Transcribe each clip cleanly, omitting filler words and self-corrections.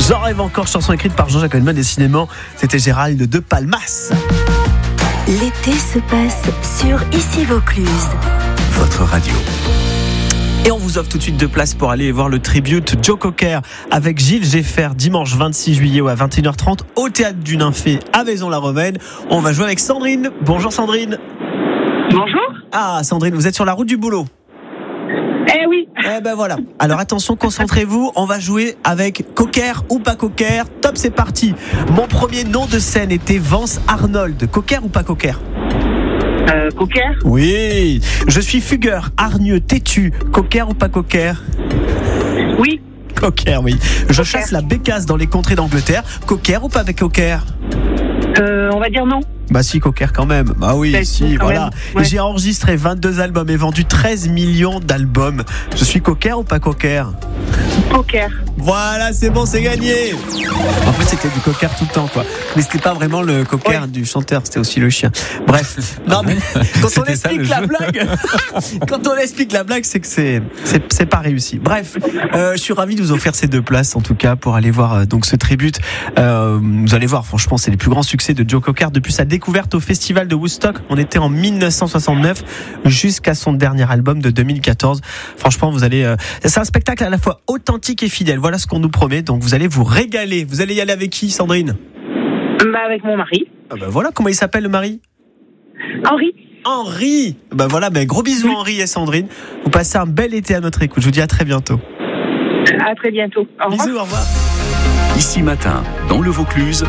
J'en rêve encore, chanson écrite par Jean-Jacques Goldman, décidément, c'était Gérald de Palmas. L'été se passe sur Ici Vaucluse. Votre radio. Et on vous offre tout de suite 2 places pour aller voir le tribute Joe Cocker avec Gilles Gefffer dimanche 26 juillet à 21h30 au Théâtre du Nymphée à Vaison-la-Romaine. On va jouer avec Sandrine. Bonjour Sandrine. Bonjour. Ah Sandrine, vous êtes sur la route du boulot. Eh oui. Eh ben voilà. Alors attention, concentrez-vous. On va jouer avec Cocker ou pas Cocker. Top, c'est parti. Mon premier nom de scène était Vance Arnold. Cocker ou pas Cocker? Cocker. Oui. Je suis fugueur, hargneux, têtu. Cocker ou pas Cocker? Oui. Cocker, oui. Je Cocker. chasse la bécasse dans les contrées d'Angleterre. Cocker ou pas avec Cocker? On va dire non. Bah si, Cocker quand même. Bah oui, Bah, si, quand voilà. même, ouais. J'ai enregistré 22 albums et vendu 13 millions d'albums. Je suis Cocker ou pas Cocker? Cocker. Voilà, c'est bon, c'est gagné. En fait, c'était du Cocker tout le temps, quoi. Mais c'était pas vraiment le Cocker du chanteur, c'était aussi le chien. Bref. Non, mais quand on C'était ça, explique le la jeu. blague, quand on explique la blague, c'est que c'est pas réussi. Bref, je suis ravi de vous offrir ces 2 places, en tout cas, pour aller voir donc ce tribute. Vous allez voir, franchement, c'est les plus grands succès de Joe Cocker depuis sa découverte au festival de Woodstock. On était en 1969 jusqu'à son dernier album de 2014. Franchement, vous allez, c'est un spectacle à la fois authentique et fidèle. Voilà ce qu'on nous promet. Donc, vous allez vous régaler. Vous allez y aller avec qui, Sandrine? Bah avec mon mari. Ah bah voilà, comment il s'appelle le mari? Henri. Henri. Bah voilà, gros bisous Henri et Sandrine. Vous passez un bel été à notre écoute. Je vous dis à très bientôt. À très bientôt. Au revoir. Bisous, au revoir. Ici Matin, dans le Vaucluse,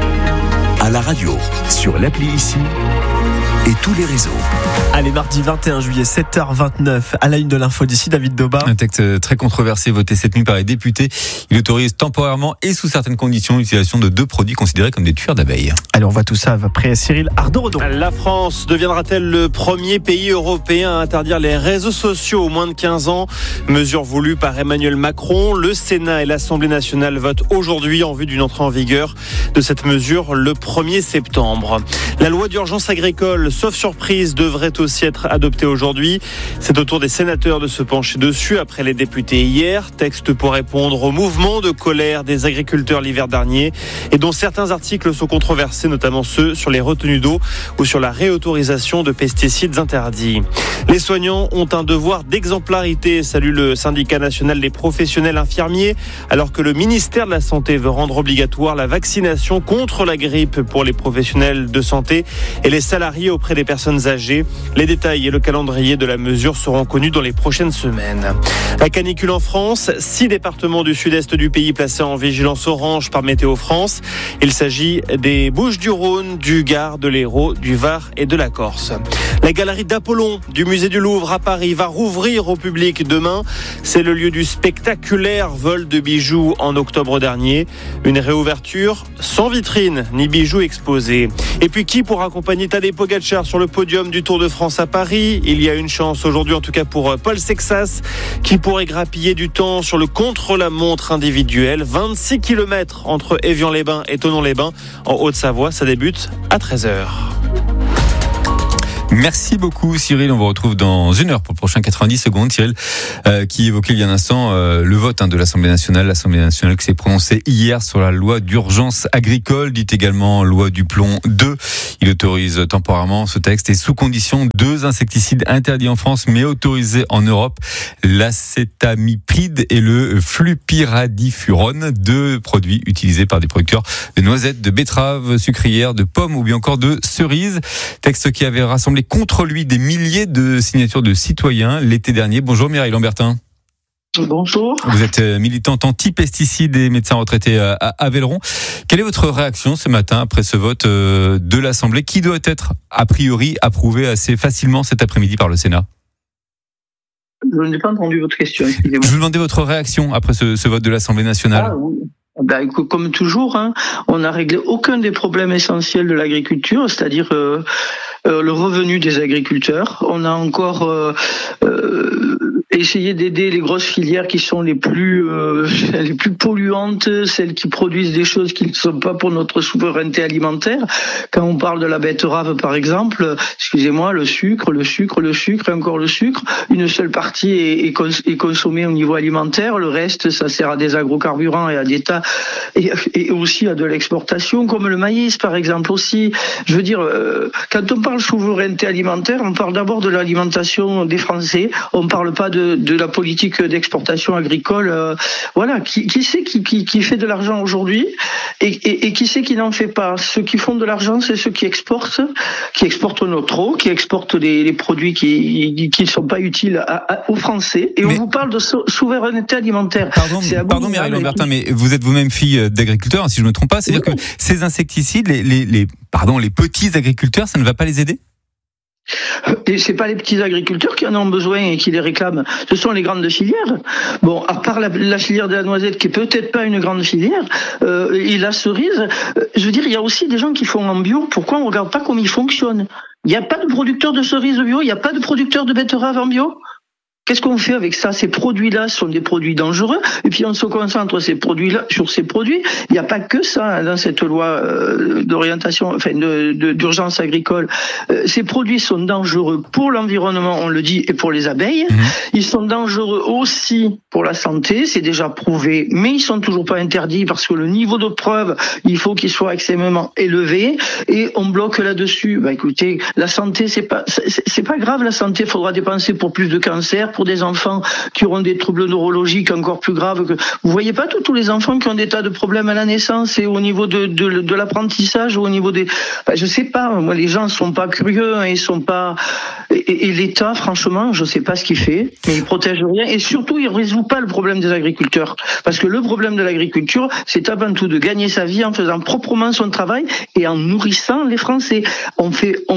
à la radio, sur l'appli Ici et tous les réseaux. Allez, mardi 21 juillet, 7h29, à la une de l'info d'ici, David Doba. Un texte très controversé voté cette nuit par les députés. Il autorise temporairement et sous certaines conditions l'utilisation de 2 produits considérés comme des tueurs d'abeilles. Allez, on voit tout ça après Cyril Ardo-Redon. La France deviendra-t-elle le premier pays européen à interdire les réseaux sociaux aux moins de 15 ans? Mesure voulue par Emmanuel Macron. Le Sénat et l'Assemblée nationale votent aujourd'hui en vue d'une entrée en vigueur de cette mesure le 1er septembre. La loi d'urgence agricole, sauf surprise, devrait aussi être adoptée aujourd'hui. C'est au tour des sénateurs de se pencher dessus après les députés hier. Texte pour répondre au mouvement de colère des agriculteurs l'hiver dernier et dont certains articles sont controversés, notamment ceux sur les retenues d'eau ou sur la réautorisation de pesticides interdits. Les soignants ont un devoir d'exemplarité, salue le syndicat national des professionnels infirmiers, alors que le ministère de la Santé veut rendre obligatoire la vaccination contre la grippe pour les professionnels de santé et les salariés auprès des personnes âgées. Les détails et le calendrier de la mesure seront connus dans les prochaines semaines. La canicule en France, 6 départements du sud-est du pays placés en vigilance orange par Météo France. Il s'agit des Bouches-du-Rhône, du Gard, de l'Hérault, du Var et de la Corse. La galerie d'Apollon du musée du Louvre à Paris va rouvrir au public demain. C'est le lieu du spectaculaire vol de bijoux en octobre dernier. Une réouverture sans vitrine ni bijoux exposés. Et puis qui pour accompagner Tadej Pogačar sur le podium du Tour de France à Paris? Il y a une chance aujourd'hui, en tout cas pour Paul Sexas, qui pourrait grappiller du temps sur le contre-la-montre individuel. 26 km entre Évian-les-Bains et Thonon-les-Bains en Haute-Savoie. Ça débute à 13h. Merci beaucoup Cyril, on vous retrouve dans 1 heure pour le prochain 90 secondes. Cyril qui évoquait il y a un instant le vote de l'Assemblée nationale qui s'est prononcée hier sur la loi d'urgence agricole, dite également loi du plomb 2. Il autorise temporairement ce texte et sous condition 2 insecticides interdits en France mais autorisés en Europe, l'acétamipride et le flupiradifurone, 2 produits utilisés par des producteurs de noisettes, de betteraves sucrières, de pommes ou bien encore de cerises. Texte qui avait rassemblé contre lui des milliers de signatures de citoyens l'été dernier. Bonjour Mireille Lambertin. Bonjour. Vous êtes militante anti-pesticides et médecin retraité à Aveyron. Quelle est votre réaction ce matin après ce vote de l'Assemblée qui doit être a priori approuvé assez facilement cet après-midi par le Sénat? Je n'ai pas entendu votre question, excusez-moi. Je vous demandais votre réaction après ce vote de l'Assemblée nationale. Ah, oui. Comme toujours, on n'a réglé aucun des problèmes essentiels de l'agriculture, c'est-à-dire le revenu des agriculteurs. On a encore essayer d'aider les grosses filières qui sont les plus polluantes, celles qui produisent des choses qui ne sont pas pour notre souveraineté alimentaire. Quand on parle de la betterave, par exemple, excusez-moi, le sucre, et encore le sucre, une seule partie est consommée au niveau alimentaire, le reste, ça sert à des agrocarburants et à des tas, et aussi à de l'exportation, comme le maïs, par exemple, aussi. Je veux dire, quand on parle souveraineté alimentaire, on parle d'abord de l'alimentation des Français, on parle pas de la politique d'exportation agricole. Voilà, qui c'est qui fait de l'argent aujourd'hui et qui c'est qui n'en fait pas? Ceux qui font de l'argent, c'est ceux qui exportent nos trop, qui exportent les produits qui ne sont pas utiles aux Français. Et on vous parle de souveraineté alimentaire. Pardon Mireille Lambertin, mais vous êtes vous-même fille d'agriculteur, si je ne me trompe pas. C'est-à-dire que ces insecticides, les petits agriculteurs, ça ne va pas les aider ? Et c'est pas les petits agriculteurs qui en ont besoin et qui les réclament, ce sont les grandes filières. Bon, à part la filière de la noisette qui est peut-être pas une grande filière, et la cerise, je veux dire, il y a aussi des gens qui font en bio. Pourquoi on regarde pas comment ils fonctionnent? Il n'y a pas de producteurs de cerises bio, il n'y a pas de producteurs de betteraves en bio. Qu'est-ce qu'on fait avec ça? Ces produits-là sont des produits dangereux, et puis on se concentre sur ces produits. Il n'y a pas que ça dans cette loi d'orientation, enfin d'urgence agricole. Ces produits sont dangereux pour l'environnement, on le dit, et pour les abeilles. Ils sont dangereux aussi pour la santé, c'est déjà prouvé, mais ils sont toujours pas interdits parce que le niveau de preuve, il faut qu'il soit extrêmement élevé, et on bloque là-dessus. Bah écoutez, la santé, c'est pas grave, la santé, il faudra dépenser pour plus de cancer, pour des enfants qui auront des troubles neurologiques encore plus graves. Vous voyez pas tous les enfants qui ont des tas de problèmes à la naissance et au niveau de l'apprentissage, ou au niveau des... je sais pas, moi les gens sont pas curieux, hein, ils sont pas... Et l'État, franchement, je sais pas ce qu'il fait, mais il protège rien, et surtout il résout pas le problème des agriculteurs. Parce que le problème de l'agriculture, c'est avant tout de gagner sa vie en faisant proprement son travail et en nourrissant les Français. On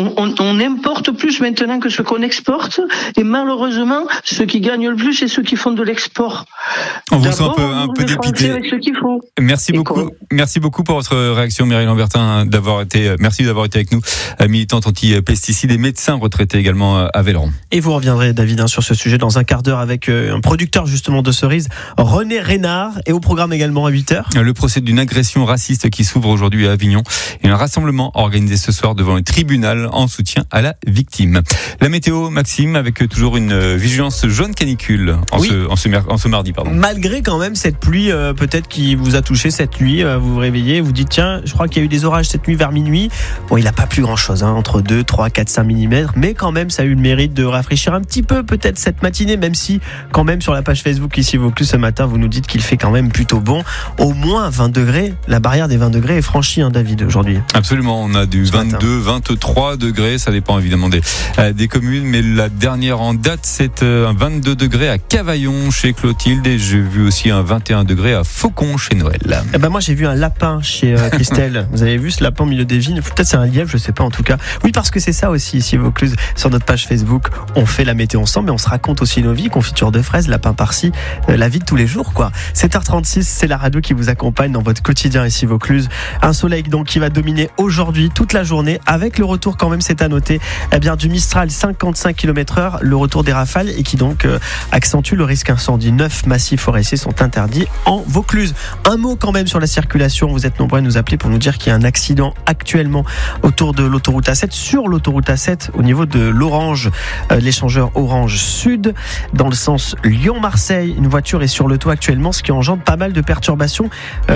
importe plus maintenant que ce qu'on exporte, et malheureusement, ceux qui gagnent le plus, c'est ceux qui font de l'export. On vous sent un peu dépité. Merci beaucoup pour votre réaction, Mireille Lambertin, merci d'avoir été avec nous, militante anti-pesticides et médecin retraité également à Velleron. Et vous reviendrez, David, sur ce sujet dans un quart d'heure avec un producteur justement de cerises, René Reynard, et au programme également à 8h. Le procès d'une agression raciste qui s'ouvre aujourd'hui à Avignon, et un rassemblement organisé ce soir devant le tribunal en soutien à la victime. La météo, Maxime, avec toujours une vigilance jaune canicule en ce mardi. Malgré quand même cette pluie peut-être qui vous a touché cette nuit, vous vous réveillez, vous dites tiens, je crois qu'il y a eu des orages cette nuit vers minuit. Bon, il n'a pas plus grand chose, entre 2, 3, 4, 5 mm, mais quand même ça a eu le mérite de rafraîchir un petit peu peut-être cette matinée, même si quand même sur la page Facebook ici Vaucluse ce matin, vous nous dites qu'il fait quand même plutôt bon. Au moins 20 degrés, la barrière des 20 degrés est franchie, David, aujourd'hui. Absolument, on a du 22, 23 degrés, ça dépend évidemment des communes, mais la dernière en date, c'est un 22 degrés à Cavaillon chez Clotilde, et j'ai vu aussi un 21 degrés à Faucon chez Noël. Moi j'ai vu un lapin chez Christelle. Vous avez vu ce lapin au milieu des vignes? Peut-être c'est un lièvre, je sais pas en tout cas. Oui, parce que c'est ça aussi ici Vaucluse, sur notre page Facebook, on fait la météo ensemble, mais on se raconte aussi nos vies, confiture de fraises, lapin par-ci, la vie de tous les jours quoi. 7h36, c'est la radio qui vous accompagne dans votre quotidien ici Vaucluse. Un soleil donc qui va dominer aujourd'hui toute la journée, avec le retour quand même, c'est à noter, du Mistral 55 km/h, le retour des rafales, et qui donc accentue le risque incendie. 9 massifs forestiers sont interdits en Vaucluse. Un mot quand même sur la circulation. Vous êtes nombreux à nous appeler pour nous dire qu'il y a un accident actuellement autour de l'autoroute A7, sur l'autoroute A7 au niveau de l'Orange, l'échangeur Orange Sud, dans le sens Lyon-Marseille. Une voiture est sur le toit actuellement, ce qui engendre pas mal de perturbations.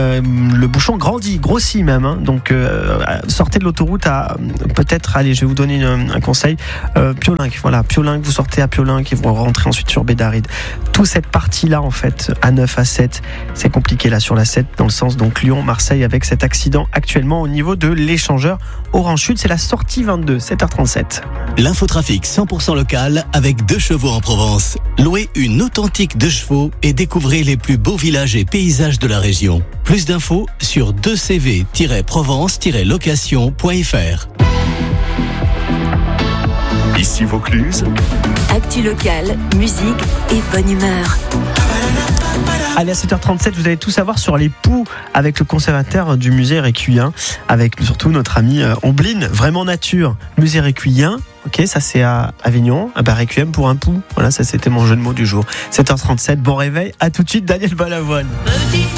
Le bouchon grossit même. Donc sortez de l'autoroute à peut-être, allez, je vais vous donner un conseil, Piolinck. Voilà, Piolinck, vous sortez à Piolinck et vous rentrez ensuite sur Bédaride. Toute cette partie-là, en fait, A9, A7, c'est compliqué là sur la 7, dans le sens donc Lyon-Marseille, avec cet accident actuellement au niveau de l'échangeur Orange Sud. C'est la sortie 22, 7h37. L'infotrafic 100% local avec 2 chevaux en Provence. Louez une authentique 2 chevaux et découvrez les plus beaux villages et paysages de la région. Plus d'infos sur 2cv-provence-location.fr. Ici Vaucluse. Actu locale, musique et bonne humeur. Allez, à 7h37, vous allez tout savoir sur les poux avec le conservateur du musée Réquien, avec surtout notre ami Ombline, vraiment nature. Musée Réquien, Ok, ça c'est à Avignon. Ah bah, Requiem pour un pou. Voilà, ça c'était mon jeu de mots du jour. 7h37, bon réveil. À tout de suite, Daniel Balavoine.